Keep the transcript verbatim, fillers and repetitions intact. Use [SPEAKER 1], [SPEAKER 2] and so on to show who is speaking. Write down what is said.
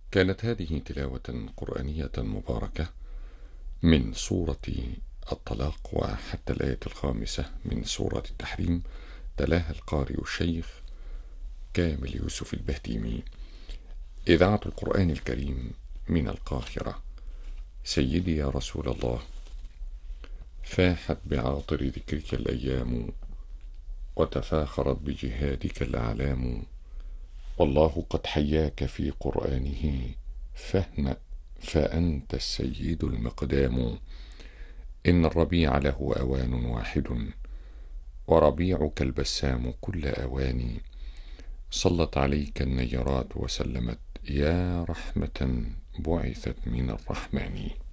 [SPEAKER 1] كانت هذه تلاوة قرآنية مباركة من سورة الطلاق وحتى الآية الخامسة من سورة التحريم، تلاها القارئ الشيخ كامل يوسف البهتيمي. إذاعة القرآن الكريم من القاهرة. سيدي يا رسول الله، فاحت بعاطر ذكرك الأيام، وتفاخرت بجهادك الأعلام، والله قد حياك في قرآنه، فاهنأ فأنت السيد المقدام. إن الربيع له أوان واحد، وربيعك البسام كل أوان. صلت عليك النيرات وسلمت، يا رحمة بعثت من الرحمن.